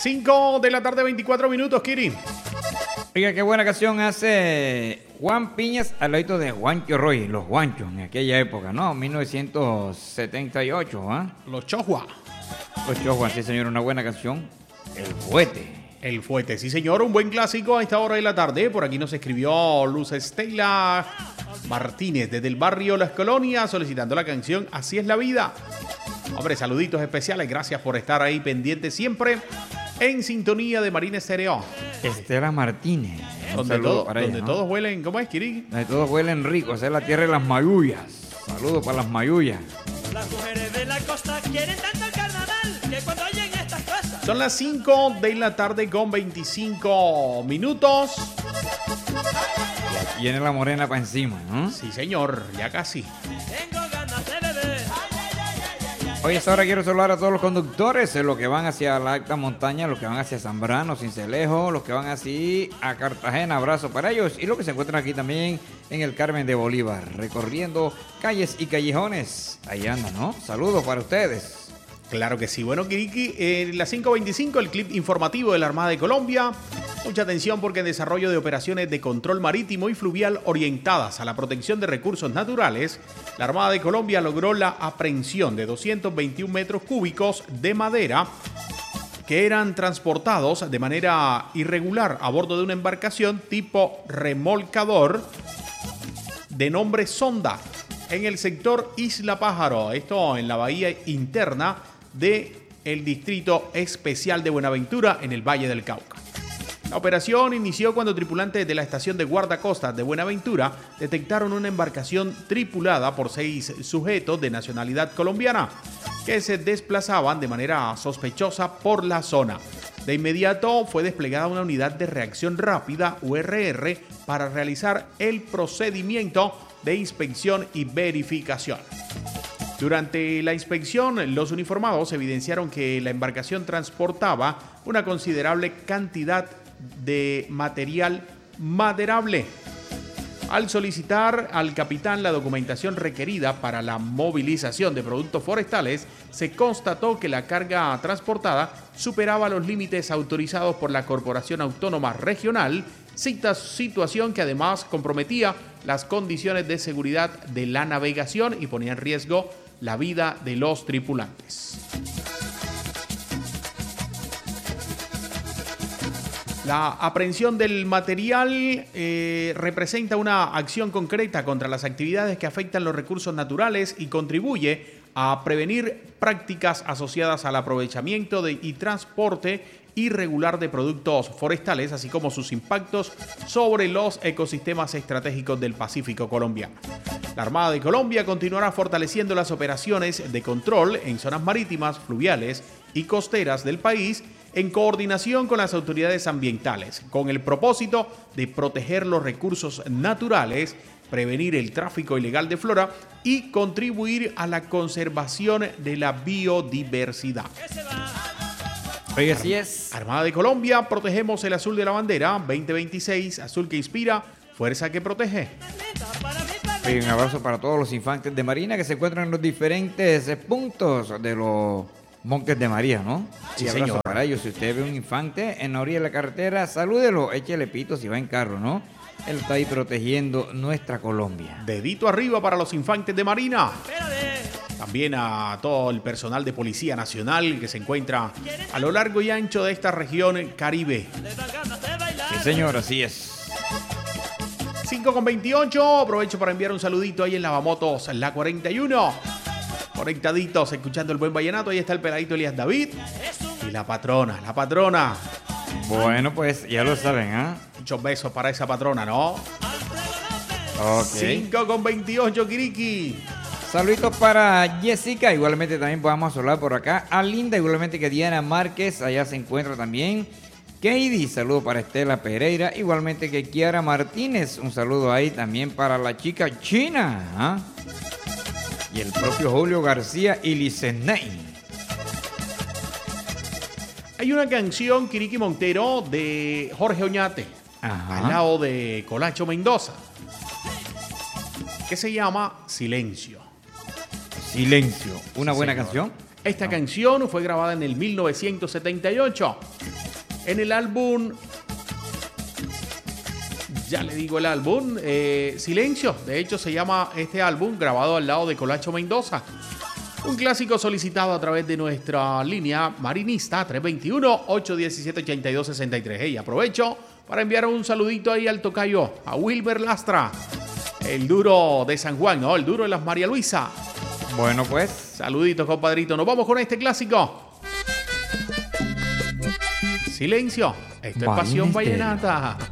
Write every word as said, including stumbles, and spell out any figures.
cinco de la tarde, veinticuatro minutos, Kiri. Oiga, qué buena canción hace Juan Piñas al ladito de Juancho Roy, los Juanchos, en aquella época, ¿no? mil novecientos setenta y ocho, ¿ah? ¿eh? Los Chohua. Los Chohua, sí, señor, una buena canción. El Fuete. El Fuete, sí, señor, un buen clásico a esta hora de la tarde. Por aquí nos escribió Luz Estela Martínez desde el barrio Las Colonias solicitando la canción Así es la vida. Hombre, saluditos especiales, gracias por estar ahí pendiente siempre en sintonía de Marina Estéreo. Estela Martínez. Donde, todo, para donde ella, ¿no? todos huelen, ¿cómo es, Kiri? Donde todos huelen ricos, esa es la tierra de las mayullas. Saludos para las mayullas. Las mujeres de la costa quieren tanto el carnaval que cuando oyen estas cosas. Son las cinco de la tarde con veinticinco minutos. Y viene la morena para encima, ¿no? Sí, señor, ya casi. Tengo ganas de beber. Hoy a esta hora quiero saludar a todos los conductores, eh, los que van hacia la alta montaña, los que van hacia Zambrano, Cincelejo, los que van así a Cartagena, abrazo para ellos, y los que se encuentran aquí también en el Carmen de Bolívar, recorriendo calles y callejones. Ahí andan, ¿no? Saludos para ustedes. Claro que sí. Bueno, Kiriki, en las cinco veinticinco, el clip informativo de la Armada de Colombia. Mucha atención porque en desarrollo de operaciones de control marítimo y fluvial orientadas a la protección de recursos naturales, la Armada de Colombia logró la aprehensión de doscientos veintiún metros cúbicos de madera que eran transportados de manera irregular a bordo de una embarcación tipo remolcador de nombre Sonda en el sector Isla Pájaro, esto en la bahía interna del Distrito Especial de Buenaventura en el Valle del Cauca. La operación inició cuando tripulantes de la estación de guardacostas de Buenaventura detectaron una embarcación tripulada por seis sujetos de nacionalidad colombiana que se desplazaban de manera sospechosa por la zona. De inmediato fue desplegada una unidad de reacción rápida, U R R, para realizar el procedimiento de inspección y verificación. Durante la inspección, los uniformados evidenciaron que la embarcación transportaba una considerable cantidad de material maderable. Al solicitar al capitán la documentación requerida para la movilización de productos forestales, se constató que la carga transportada superaba los límites autorizados por la Corporación Autónoma Regional, situación que además comprometía las condiciones de seguridad de la navegación y ponía en riesgo la vida de los tripulantes. La aprehensión del material eh, representa una acción concreta contra las actividades que afectan los recursos naturales y contribuye a prevenir prácticas asociadas al aprovechamiento de, y transporte irregular de productos forestales, así como sus impactos sobre los ecosistemas estratégicos del Pacífico colombiano. La Armada de Colombia continuará fortaleciendo las operaciones de control en zonas marítimas, fluviales y costeras del país en coordinación con las autoridades ambientales, con el propósito de proteger los recursos naturales, prevenir el tráfico ilegal de flora y contribuir a la conservación de la biodiversidad. Oye, así es. Armada de Colombia, protegemos el azul de la bandera, veinte veintiséis, azul que inspira, fuerza que protege. Oye, un abrazo para todos los infantes de Marina que se encuentran en los diferentes puntos de los Montes de María, ¿no? Sí, y abrazo señor. para ellos. Si usted ve un infante en la orilla de la carretera, salúdelo, échele pito si va en carro, ¿no? Él está ahí protegiendo nuestra Colombia. Dedito arriba para los infantes de Marina. También a todo el personal de Policía Nacional que se encuentra a lo largo y ancho de esta región Caribe. Sí, señor, así es. cinco con veintiocho, aprovecho para enviar un saludito ahí en Lavamotos, la cuarenta y uno. Conectaditos, escuchando el buen vallenato. Ahí está el peladito Elías David. Y la patrona, la patrona. Bueno, pues ya lo saben, ¿ah? ¿eh? Muchos besos para esa patrona, ¿no? Ok. cinco con veintiocho, Kiriki. Saluditos para Jessica, igualmente también podemos hablar por acá. A Linda, igualmente que Diana Márquez, allá se encuentra también. Katie, saludo para Estela Pereira, igualmente que Kiara Martínez, un saludo ahí también para la chica China, ¿ah? Y el propio Julio García y Liceney. Hay una canción, Kiriki Montero, de Jorge Oñate, Ajá. al lado de Colacho Mendoza, que se llama Silencio. Silencio, una Sí, buena señor. canción. Esta No. canción fue grabada en el mil novecientos setenta y ocho En el álbum, ya le digo el álbum, eh, Silencio. De hecho, se llama este álbum, grabado al lado de Colacho Mendoza. Un clásico solicitado a través de nuestra línea marinista tres dos uno, ocho uno siete, ocho dos seis tres. Y aprovecho para enviar un saludito ahí al tocayo, a Wilber Lastra, el duro de San Juan, ¿no? El duro de las María Luisa. Bueno, pues. Saluditos, compadrito. Nos vamos con este clásico. Silencio. Esto es Pasión Vallenata.